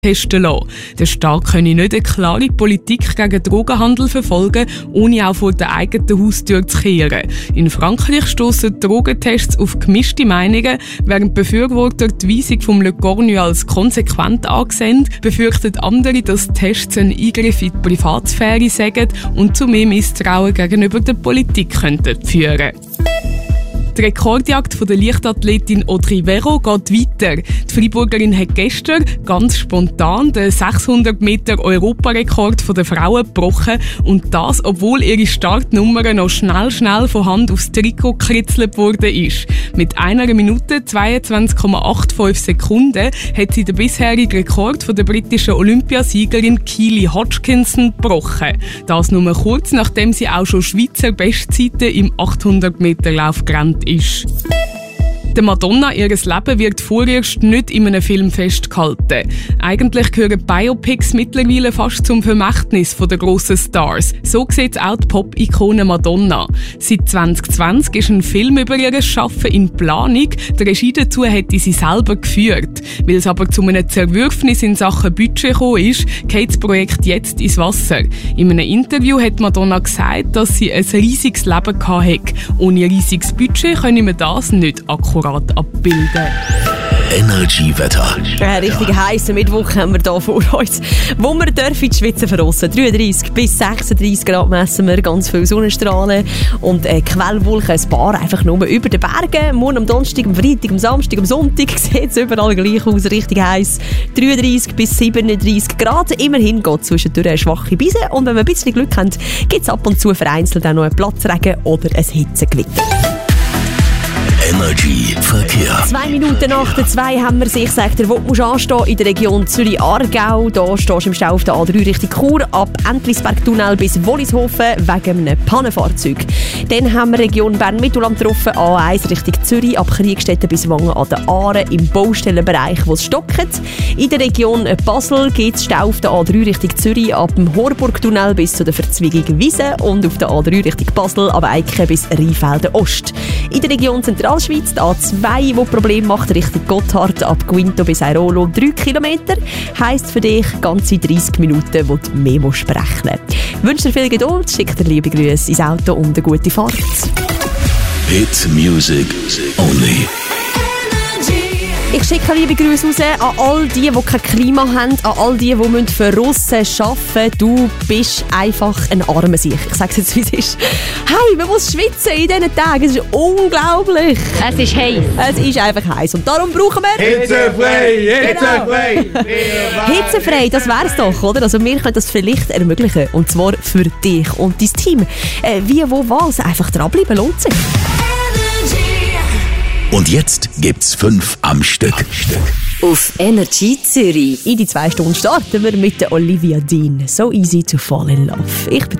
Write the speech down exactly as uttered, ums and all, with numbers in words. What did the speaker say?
testen lassen. Der Staat könne nicht eine klare Politik gegen Drogenhandel verfolgen, ohne auch vor der eigenen Haustür zu kehren. In Frankreich stossen Drogentests auf gemischte Meinungen, während Befürworter die Weisung vom Le Cornu als konsequent ansehen, befürchten andere, dass Tests ein Eingriff in die Privatsphäre seien und zu mehr Misstrauen gegenüber der Politik könnten führen. Die Rekordjagd von der Leichtathletin Audrey Vero geht weiter. Die Freiburgerin hat gestern ganz spontan den sechshundert Meter Europarekord der Frauen gebrochen und das, obwohl ihre Startnummer noch schnell schnell von Hand aufs Trikot gekritzelt worden ist. Mit einer Minute zweiundzwanzig Komma fünfundachtzig Sekunden hat sie den bisherigen Rekord von der britischen Olympiasiegerin Keely Hodgkinson gebrochen. Das nur kurz, nachdem sie auch schon Schweizer Bestzeiten im achthundert Meter Lauf gerannt ist. Der Madonna, ihr Leben wird vorerst nicht in einem Film festgehalten. Eigentlich gehören Biopics mittlerweile fast zum Vermächtnis der grossen Stars. So sieht auch die Pop-Ikone Madonna. Seit zwanzig zwanzig ist ein Film über ihr Schaffen in Planung. Die Regie dazu hätte sie selber geführt. Weil es aber zu einem Zerwürfnis in Sachen Budget gekommen ist, geht das Projekt jetzt ins Wasser. In einem Interview hat Madonna gesagt, dass sie ein riesiges Leben hatte. Ohne riesiges Budget könne man das nicht akkurat abbilden. Energy-Wetter. Ein richtig heißer Mittwoch haben wir hier vor uns, wo wir dürfen schwitzen verrossen. dreiunddreissig bis sechsunddreissig Grad messen wir, ganz viele Sonnenstrahlen und äh, Quellwolken, ein paar einfach nur über den Bergen. Morgen am Donnerstag, am Freitag, am Samstag, am Sonntag sieht es überall gleich aus, richtig heiß. dreiunddreissig bis siebenunddreissig Grad. Immerhin geht zwischendurch eine schwache Brise und wenn wir ein bisschen Glück haben, gibt es ab und zu vereinzelt auch noch einen Platzregen oder ein Hitzegewitter. Energy Verkehr. Zwei Minuten nach der zwei haben wir sich gesagt, der wo musst anstehen in der Region Zürich-Aargau. Da stehst du im Stau auf der A drei Richtung Chur, ab Entlisberg-Tunnel bis Wollishofen wegen einem Pannenfahrzeug. Dann haben wir Region Bern-Mittelland getroffen, A eins Richtung Zürich, ab Kriegstetten bis Wangen an der Aare im Baustellenbereich, wo es stockt. In der Region Basel geht es Stau auf der A drei Richtung Zürich, ab dem Horburg-Tunnel bis zu der Verzweigung Wiese und auf der A drei Richtung Basel, ab Eiken bis Rheinfelden-Ost. In der Region Zentralschweiz, die A zwei, wo Probleme macht, Richtung Gotthard, ab Guinto bis Airolo, drei Kilometer. Heisst für dich ganze dreissig Minuten, wo du mehr musst berechnen. Ich wünsche dir viel Geduld, schick dir liebe Grüße ins Auto und eine gute Fahrt. Hit Music Only. Ich schicke liebe Grüße raus an all die, die kein Klima haben, an all die, die für Russen arbeiten. Du bist einfach ein armer Sieg. Ich sage es jetzt, wie es ist. Hey, man muss schwitzen in diesen Tagen. Es ist unglaublich. Es ist heiß. Es ist einfach heiß. Und darum brauchen wir... Hitzefrei! Hitzefrei! Genau. Hitzefrei, das wär's doch, oder? Also wir können das vielleicht ermöglichen. Und zwar für dich und dein Team. Äh, wie, wo, was. Einfach dranbleiben lohnt sich. Und jetzt gibt's fünf am Stück. Am Stück. Auf Energy Zürich. In die zwei Stunden starten wir mit der Olivia Dean. So easy to fall in love. Ich bin